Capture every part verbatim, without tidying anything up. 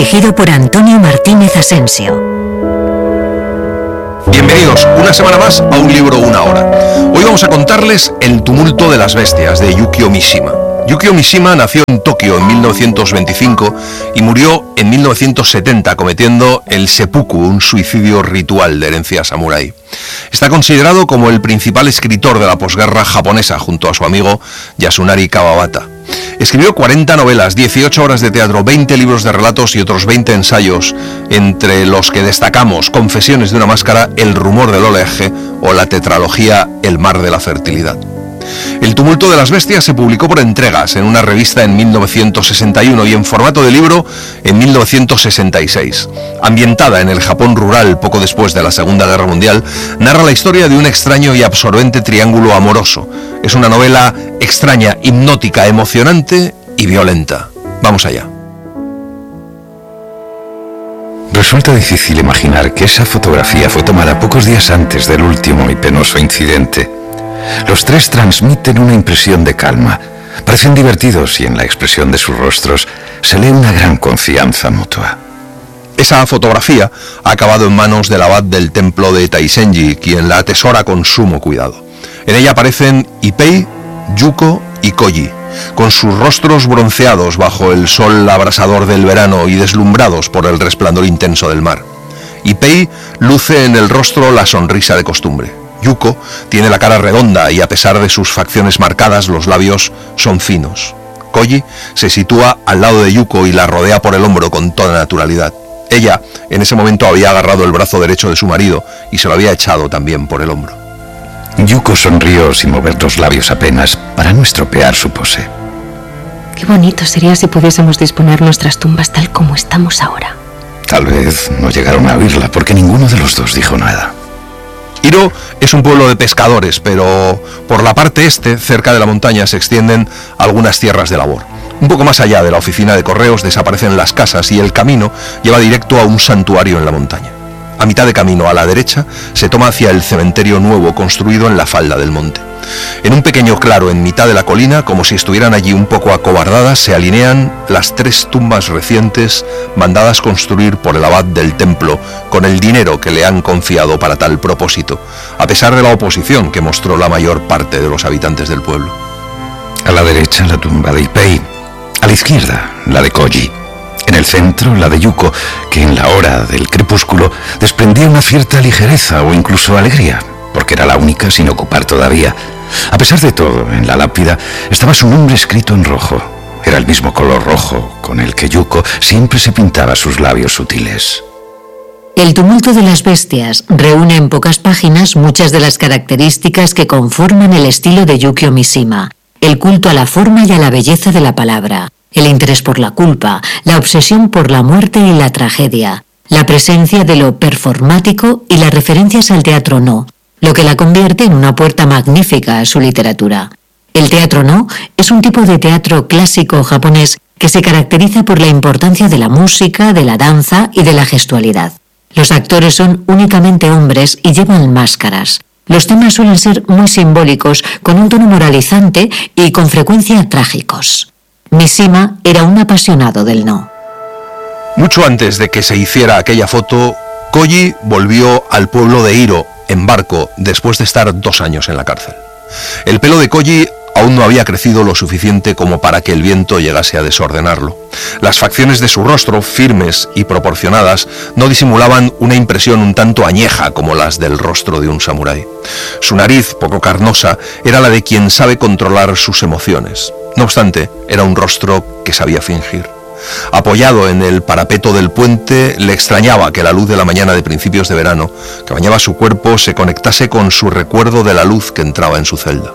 dirigido por Antonio Martínez Asensio. Bienvenidos una semana más a Un Libro Una Hora. Hoy vamos a contarles El tumulto de las bestias, de Yukio Mishima. Yukio Mishima nació en Tokio en mil novecientos veinticinco y murió en mil novecientos setenta cometiendo el seppuku, un suicidio ritual de herencia samurái. Está considerado como el principal escritor de la posguerra japonesa junto a su amigo Yasunari Kawabata. Escribió cuarenta novelas, dieciocho obras de teatro, veinte libros de relatos y otros veinte ensayos, entre los que destacamos Confesiones de una máscara, El rumor del oleaje o la tetralogía El mar de la fertilidad. El tumulto de las bestias se publicó por entregas en una revista en mil novecientos sesenta y uno y en formato de libro en mil novecientos sesenta y seis. Ambientada en el Japón rural poco después de la Segunda Guerra Mundial, narra la historia de un extraño y absorbente triángulo amoroso. Es una novela extraña, hipnótica, emocionante y violenta. Vamos allá. Resulta difícil imaginar que esa fotografía fue tomada pocos días antes del último y penoso incidente. Los tres transmiten una impresión de calma, parecen divertidos y en la expresión de sus rostros se lee una gran confianza mutua. Esa fotografía ha acabado en manos del abad del templo de Taisenji, quien la atesora con sumo cuidado. En ella aparecen Ipei, Yuko y Koji, con sus rostros bronceados bajo el sol abrasador del verano y deslumbrados por el resplandor intenso del mar. Ipei luce en el rostro la sonrisa de costumbre. Yuko tiene la cara redonda y a pesar de sus facciones marcadas, los labios son finos. Koji se sitúa al lado de Yuko y la rodea por el hombro con toda naturalidad. Ella, en ese momento, había agarrado el brazo derecho de su marido y se lo había echado también por el hombro. Yuko sonrió sin mover los labios apenas para no estropear su pose. Qué bonito sería si pudiésemos disponer nuestras tumbas tal como estamos ahora. Tal vez no llegaron a oírla porque ninguno de los dos dijo nada. Hiro es un pueblo de pescadores, pero por la parte este, cerca de la montaña, se extienden algunas tierras de labor. Un poco más allá de la oficina de correos desaparecen las casas y el camino lleva directo a un santuario en la montaña. A mitad de camino, a la derecha, se toma hacia el cementerio nuevo construido en la falda del monte. En un pequeño claro en mitad de la colina, como si estuvieran allí un poco acobardadas, se alinean las tres tumbas recientes mandadas construir por el abad del templo con el dinero que le han confiado para tal propósito, a pesar de la oposición que mostró la mayor parte de los habitantes del pueblo. A la derecha la tumba de Ipei, a la izquierda la de Koji. En el centro, la de Yuko, que en la hora del crepúsculo desprendía una cierta ligereza o incluso alegría, porque era la única sin ocupar todavía. A pesar de todo, en la lápida estaba su nombre escrito en rojo. Era el mismo color rojo con el que Yuko siempre se pintaba sus labios sutiles. El tumulto de las bestias reúne en pocas páginas muchas de las características que conforman el estilo de Yukio Mishima: el culto a la forma y a la belleza de la palabra, el interés por la culpa, la obsesión por la muerte y la tragedia, la presencia de lo performático y las referencias al teatro no, lo que la convierte en una puerta magnífica a su literatura. El teatro no es un tipo de teatro clásico japonés que se caracteriza por la importancia de la música, de la danza y de la gestualidad. Los actores son únicamente hombres y llevan máscaras. Los temas suelen ser muy simbólicos, con un tono moralizante y con frecuencia trágicos. Mishima era un apasionado del no. Mucho antes de que se hiciera aquella foto, Koji volvió al pueblo de Hiro en barco después de estar dos años en la cárcel. El pelo de Koji aún no había crecido lo suficiente como para que el viento llegase a desordenarlo. Las facciones de su rostro, firmes y proporcionadas, no disimulaban una impresión un tanto añeja como las del rostro de un samurái. Su nariz, poco carnosa, era la de quien sabe controlar sus emociones. No obstante, era un rostro que sabía fingir. Apoyado en el parapeto del puente, le extrañaba que la luz de la mañana de principios de verano, que bañaba su cuerpo, se conectase con su recuerdo de la luz que entraba en su celda.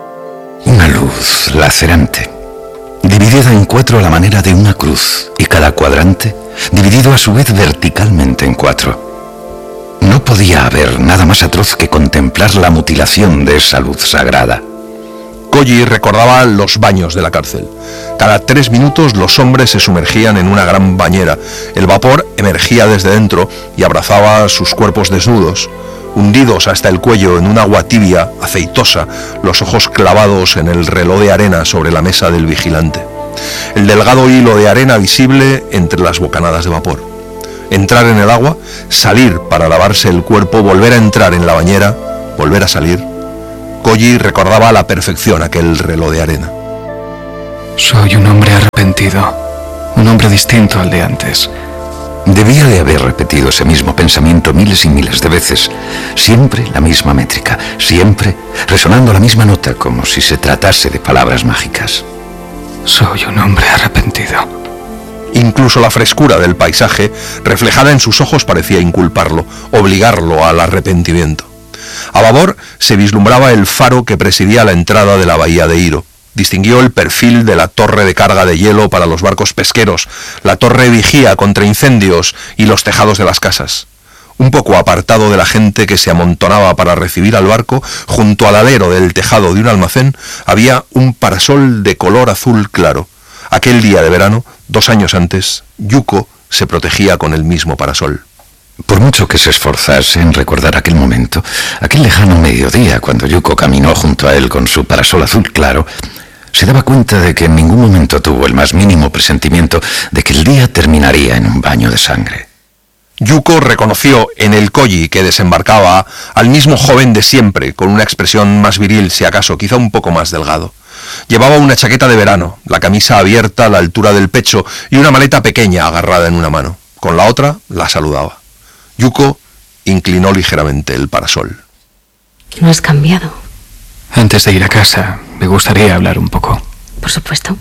Una luz lacerante, dividida en cuatro a la manera de una cruz, y cada cuadrante dividido a su vez verticalmente en cuatro. No podía haber nada más atroz que contemplar la mutilación de esa luz sagrada. Koji recordaba los baños de la cárcel. Cada tres minutos los hombres se sumergían en una gran bañera. El vapor emergía desde dentro y abrazaba sus cuerpos desnudos, hundidos hasta el cuello en un agua tibia, aceitosa, los ojos clavados en el reloj de arena sobre la mesa del vigilante. el delgado hilo de arena visible entre las bocanadas de vapor. Entrar en el agua, salir para lavarse el cuerpo, volver a entrar en la bañera, volver a salir. Koji recordaba a la perfección aquel reloj de arena. Soy un hombre arrepentido, un hombre distinto al de antes. Debía de haber repetido ese mismo pensamiento miles y miles de veces, siempre la misma métrica, siempre resonando la misma nota, como si se tratase de palabras mágicas. Soy un hombre arrepentido. Incluso la frescura del paisaje, reflejada en sus ojos, parecía inculparlo, obligarlo al arrepentimiento. A babor se vislumbraba el faro que presidía la entrada de la bahía de Hiro. Distinguió el perfil de la torre de carga de hielo para los barcos pesqueros, la torre vigía contra incendios y los tejados de las casas. Un poco apartado de la gente que se amontonaba para recibir al barco, junto al alero del tejado de un almacén, había un parasol de color azul claro. Aquel día de verano, dos años antes, Yuko se protegía con el mismo parasol. Por mucho que se esforzase en recordar aquel momento, aquel lejano mediodía cuando Yuko caminó junto a él con su parasol azul claro, se daba cuenta de que en ningún momento tuvo el más mínimo presentimiento de que el día terminaría en un baño de sangre. Yuko reconoció en el Koji que desembarcaba al mismo joven de siempre, con una expresión más viril, si acaso, quizá un poco más delgado. Llevaba una chaqueta de verano, la camisa abierta a la altura del pecho y una maleta pequeña agarrada en una mano. Con la otra la saludaba. Yuko inclinó ligeramente el parasol. ¿No has cambiado? Antes de ir a casa, me gustaría hablar un poco. Por supuesto.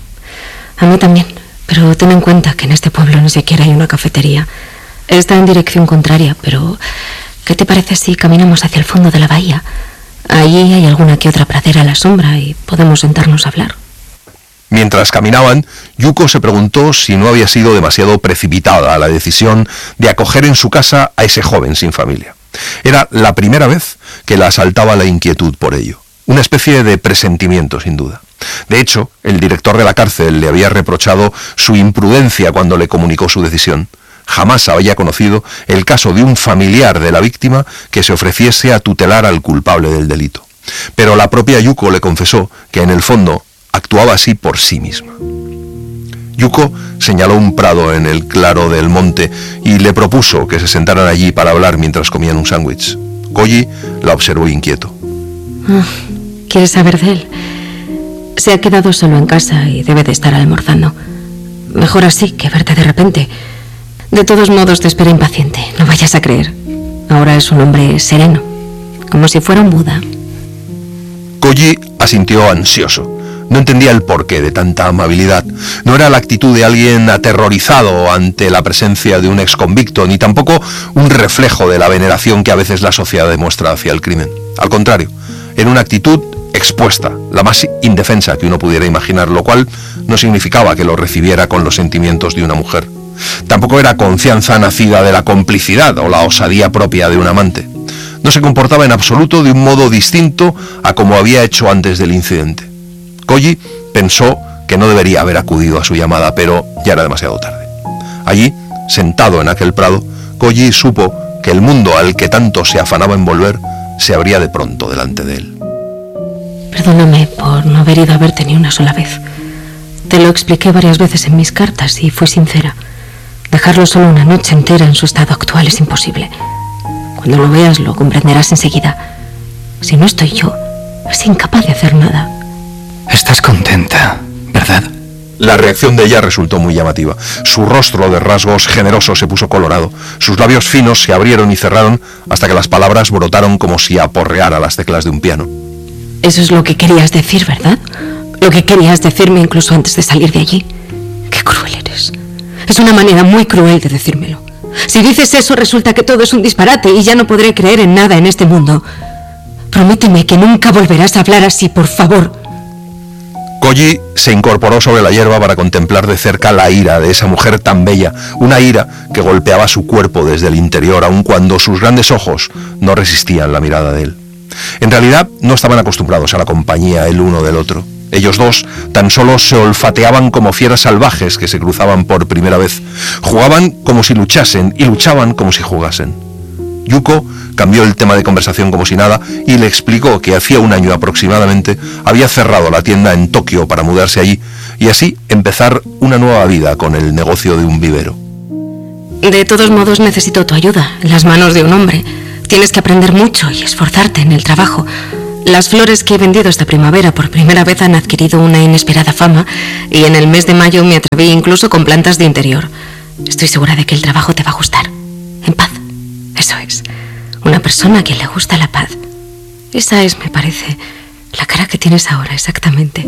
A mí también. Pero ten en cuenta que en este pueblo ni siquiera hay una cafetería. Está en dirección contraria, pero ¿qué te parece si caminamos hacia el fondo de la bahía? Allí hay alguna que otra pradera a la sombra y podemos sentarnos a hablar. Mientras caminaban, Yuko se preguntó si no había sido demasiado precipitada la decisión de acoger en su casa a ese joven sin familia. Era la primera vez que la asaltaba la inquietud por ello. Una especie de presentimiento, sin duda. De hecho, el director de la cárcel le había reprochado su imprudencia cuando le comunicó su decisión. Jamás había conocido el caso de un familiar de la víctima que se ofreciese a tutelar al culpable del delito. Pero la propia Yuko le confesó que en el fondo actuaba así por sí misma. Yuko señaló un prado en el claro del monte y le propuso que se sentaran allí para hablar mientras comían un sándwich. Koji la observó inquieto. Oh, ¿quieres saber de él? Se ha quedado solo en casa y debe de estar almorzando. Mejor así que verte de repente. De todos modos te espera impaciente, no vayas a creer. Ahora es un hombre sereno, como si fuera un Buda. Koji asintió ansioso. No entendía el porqué de tanta amabilidad. No era la actitud de alguien aterrorizado ante la presencia de un exconvicto, ni tampoco un reflejo de la veneración que a veces la sociedad demuestra hacia el crimen. Al contrario, era una actitud expuesta, la más indefensa que uno pudiera imaginar, lo cual no significaba que lo recibiera con los sentimientos de una mujer. Tampoco era confianza nacida de la complicidad o la osadía propia de un amante. No se comportaba en absoluto de un modo distinto a como había hecho antes del incidente. Koji pensó que no debería haber acudido a su llamada, pero ya era demasiado tarde. Allí, sentado en aquel prado, Koji supo que el mundo al que tanto se afanaba en volver se abría de pronto delante de él. Perdóname por no haber ido a verte ni una sola vez. Te lo expliqué varias veces en mis cartas y fui sincera. Dejarlo solo una noche entera en su estado actual es imposible. Cuando lo veas lo comprenderás enseguida. Si no estoy yo, es incapaz de hacer nada. Estás contenta, ¿verdad? La reacción de ella resultó muy llamativa. Su rostro de rasgos generosos se puso colorado. Sus labios finos se abrieron y cerraron hasta que las palabras brotaron como si aporreara las teclas de un piano. Eso es lo que querías decir, ¿verdad? Lo que querías decirme incluso antes de salir de allí. Qué cruel eres. Es una manera muy cruel de decírmelo. Si dices eso, resulta que todo es un disparate y ya no podré creer en nada en este mundo. Prométeme que nunca volverás a hablar así, por favor. Koji se incorporó sobre la hierba para contemplar de cerca la ira de esa mujer tan bella, una ira que golpeaba su cuerpo desde el interior, aun cuando sus grandes ojos no resistían la mirada de él. En realidad no estaban acostumbrados a la compañía el uno del otro. Ellos dos tan solo se olfateaban como fieras salvajes que se cruzaban por primera vez. Jugaban como si luchasen y luchaban como si jugasen. Yuko cambió el tema de conversación como si nada y le explicó que hacía un año aproximadamente había cerrado la tienda en Tokio para mudarse allí y así empezar una nueva vida con el negocio de un vivero. De todos modos necesito tu ayuda, en las manos de un hombre. Tienes que aprender mucho y esforzarte en el trabajo. Las flores que he vendido esta primavera por primera vez han adquirido una inesperada fama y en el mes de mayo me atreví incluso con plantas de interior. Estoy segura de que el trabajo te va a gustar. En paz. Eso es. Una persona a quien le gusta la paz. Esa es, me parece, la cara que tienes ahora exactamente.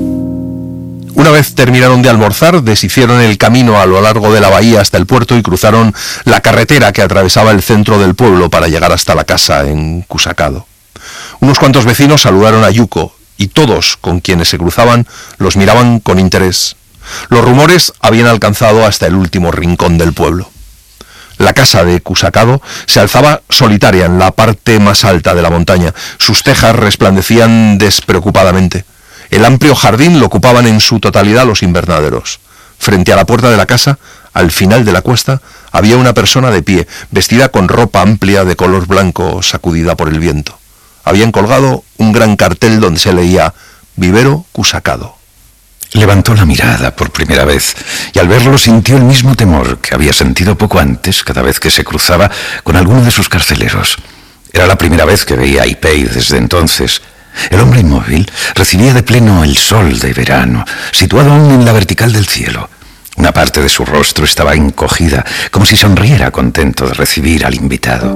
Una vez terminaron de almorzar, deshicieron el camino a lo largo de la bahía hasta el puerto y cruzaron la carretera que atravesaba el centro del pueblo para llegar hasta la casa en Kusakado. Unos cuantos vecinos saludaron a Yuko y todos con quienes se cruzaban los miraban con interés. Los rumores habían alcanzado hasta el último rincón del pueblo. La casa de Kusakado se alzaba solitaria en la parte más alta de la montaña. Sus tejas resplandecían despreocupadamente. El amplio jardín lo ocupaban en su totalidad los invernaderos. Frente a la puerta de la casa, al final de la cuesta, había una persona de pie, vestida con ropa amplia de color blanco sacudida por el viento. Habían colgado un gran cartel donde se leía Vivero Kusakado. Levantó la mirada por primera vez y al verlo sintió el mismo temor que había sentido poco antes cada vez que se cruzaba con alguno de sus carceleros. Era la primera vez que veía a Ipei desde entonces. El hombre inmóvil recibía de pleno el sol de verano, situado aún en la vertical del cielo. Una parte de su rostro estaba encogida, como si sonriera contento de recibir al invitado.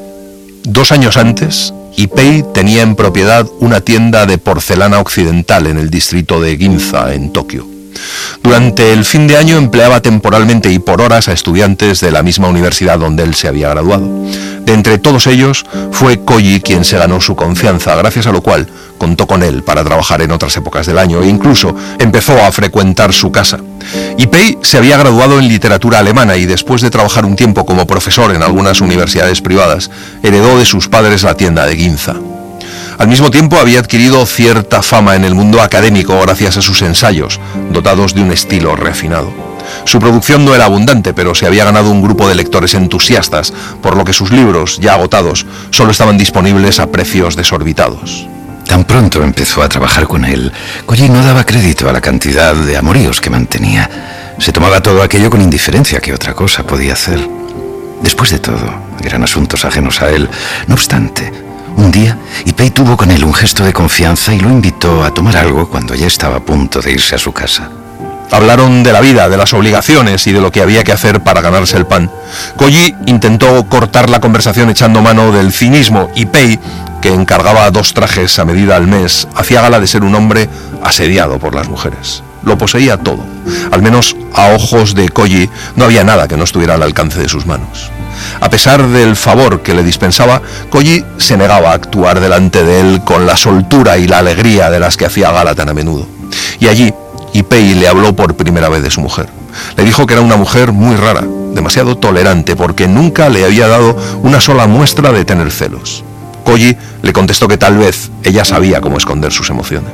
Dos años antes, Ipei tenía en propiedad una tienda de porcelana occidental en el distrito de Ginza, en Tokio. Durante el fin de año empleaba temporalmente y por horas a estudiantes de la misma universidad donde él se había graduado. De entre todos ellos, fue Koji quien se ganó su confianza, gracias a lo cual contó con él para trabajar en otras épocas del año e incluso empezó a frecuentar su casa. Ipei se había graduado en literatura alemana y después de trabajar un tiempo como profesor en algunas universidades privadas, heredó de sus padres la tienda de Ginza. Al mismo tiempo había adquirido cierta fama en el mundo académico gracias a sus ensayos, dotados de un estilo refinado. Su producción no era abundante, pero se había ganado un grupo de lectores entusiastas, por lo que sus libros, ya agotados, solo estaban disponibles a precios desorbitados. Tan pronto empezó a trabajar con él, Koji no daba crédito a la cantidad de amoríos que mantenía. Se tomaba todo aquello con indiferencia que otra cosa podía hacer. Después de todo, eran asuntos ajenos a él. No obstante, un día, Ipei tuvo con él un gesto de confianza y lo invitó a tomar algo cuando ya estaba a punto de irse a su casa. Hablaron de la vida, de las obligaciones y de lo que había que hacer para ganarse el pan. Koji intentó cortar la conversación echando mano del cinismo. Ipei, que encargaba dos trajes a medida al mes, hacía gala de ser un hombre asediado por las mujeres. Lo poseía todo. Al menos a ojos de Koji no había nada que no estuviera al alcance de sus manos. A pesar del favor que le dispensaba, Koji se negaba a actuar delante de él con la soltura y la alegría de las que hacía gala tan a menudo. Y allí, Ipei le habló por primera vez de su mujer. Le dijo que era una mujer muy rara, demasiado tolerante, porque nunca le había dado una sola muestra de tener celos. Koji le contestó que tal vez ella sabía cómo esconder sus emociones.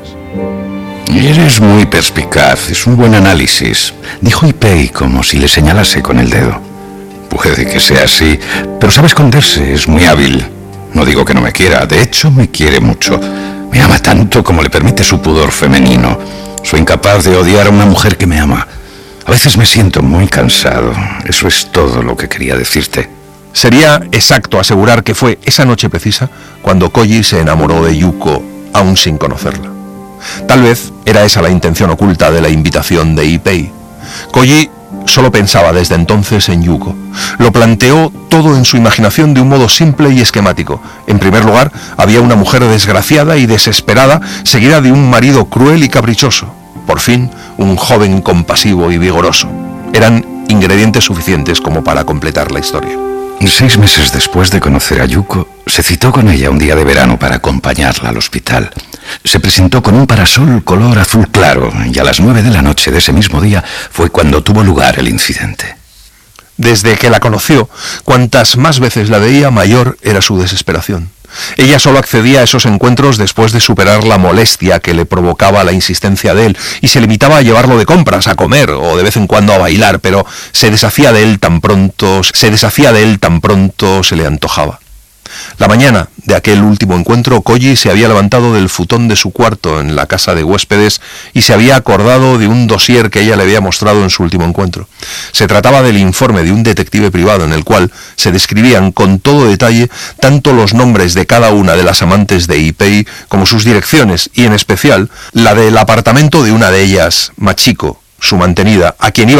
Eres muy perspicaz, es un buen análisis, dijo Ipei como si le señalase con el dedo. Puede que sea así, pero sabe esconderse, es muy hábil. No digo que no me quiera, de hecho me quiere mucho. Me ama tanto como le permite su pudor femenino. Soy incapaz de odiar a una mujer que me ama. A veces me siento muy cansado. Eso es todo lo que quería decirte. Sería exacto asegurar que fue esa noche precisa cuando Koji se enamoró de Yuko, aún sin conocerla. Tal vez era esa la intención oculta de la invitación de Ipei. Koji solo pensaba desde entonces en Yuko. Lo planteó todo en su imaginación de un modo simple y esquemático. En primer lugar, había una mujer desgraciada y desesperada, seguida de un marido cruel y caprichoso. Por fin, un joven compasivo y vigoroso. Eran ingredientes suficientes como para completar la historia. Seis meses después de conocer a Yuko, se citó con ella un día de verano para acompañarla al hospital. Se presentó con un parasol color azul claro y a las nueve de la noche de ese mismo día fue cuando tuvo lugar el incidente. Desde que la conoció, cuantas más veces la veía, mayor era su desesperación. Ella solo accedía a esos encuentros después de superar la molestia que le provocaba la insistencia de él y se limitaba a llevarlo de compras, a comer o de vez en cuando a bailar, pero se deshacía de él tan pronto, se deshacía de él tan pronto se le antojaba. La mañana de aquel último encuentro, Koji se había levantado del futón de su cuarto en la casa de huéspedes y se había acordado de un dossier que ella le había mostrado en su último encuentro. Se trataba del informe de un detective privado en el cual se describían con todo detalle tanto los nombres de cada una de las amantes de Ipei como sus direcciones, y en especial la del apartamento de una de ellas, Machiko, su mantenida, a quien iba